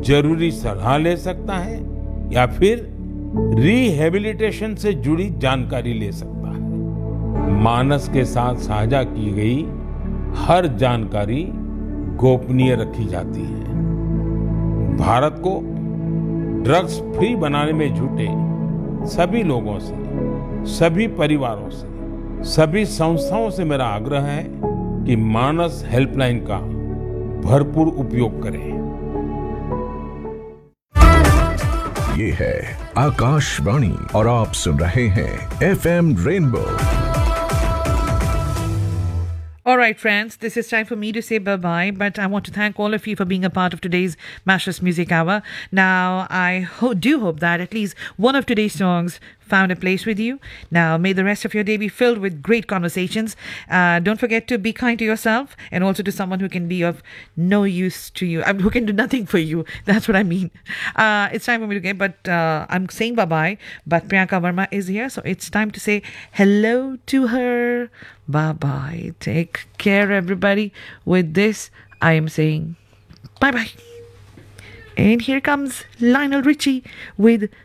जरूरी सलाह ले सकता है या फिर रिहेबिलिटेशन से जुड़ी जानकारी ले सकता है। मानस के साथ साझा की गई हर जानकारी गोपनीय रखी जाती है। भारत को ड्रग्स फ्री बनाने में जुटे सभी लोगों से, सभी परिवारों से, सभी संस्थाओं से मेरा आग्रह है कि मानस हेल्पलाइन का भरपूर उपयोग करें। ये है आकाशवाणी और आप सुन रहे हैं FM rainbow. All right, friends, this is time for me to say bye-bye, but I want to thank all of you for being a part of today's Mashless Music Hour. Now, I do hope that at least one of today's songs found a place with you. Now, may the rest of your day be filled with great conversations. Don't forget to be kind to yourself and also to someone who can be of no use to you, who can do nothing for you. That's what I mean. It's time for me to get, but I'm saying bye-bye, but Priyanka Verma is here, so it's time to say hello to her. Bye-bye. Take care, everybody. With this, I am saying bye-bye. And here comes Lionel Richie with